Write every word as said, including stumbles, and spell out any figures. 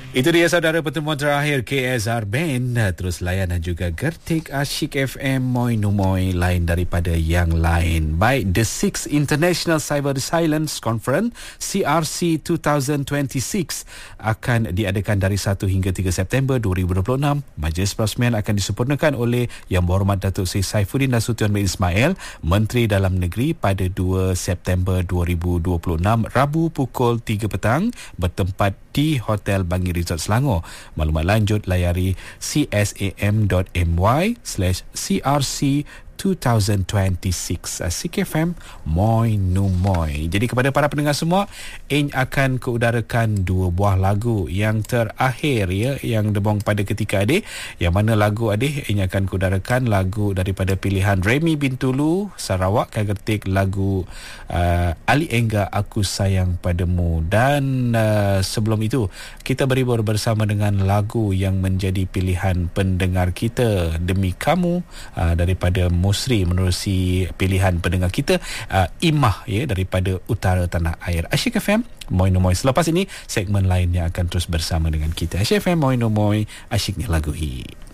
Itu dia saudara pertemuan terakhir K S R Band. Terus layan dan juga Gertik Asyik F M Moi Numoy, lain daripada yang lain. Baik, The Sixth International Cyber Resilience Conference C R C dua ribu dua puluh enam akan diadakan dari satu hingga tiga September dua ribu dua puluh enam. Majlis Perasmian akan disempurnakan oleh Yang Berhormat Datuk Seri Saifuddin Nasution bin Ismail, Menteri Dalam Negeri, pada dua September dua ribu dua puluh enam, Rabu pukul tiga petang, bertempat di Hotel Bangi Resort Selangor. Maklumat lanjut layari csam.my slash crc dua ribu dua puluh enam. Asyik F M Moi Numoy. Jadi kepada para pendengar semua, Ing akan keudarakan dua buah lagu yang terakhir, ya, yang debong pada ketika adik. Yang mana lagu adik Ing akan keudarakan lagu daripada pilihan Remy Bintulu Sarawak, Kagertik lagu uh, Ali Engga Aku Sayang Padamu. Dan uh, sebelum itu kita berhibur bersama dengan lagu yang menjadi pilihan pendengar kita, Demi Kamu, uh, daripada Musri, menerusi pilihan pendengar kita uh, Imah, ya, daripada Utara Tanah Air. Asyik F M Moi Numoy. Selepas ini segmen lain yang akan terus bersama dengan kita. Asyik F M Moi Numoy, asyiknya lagu hit.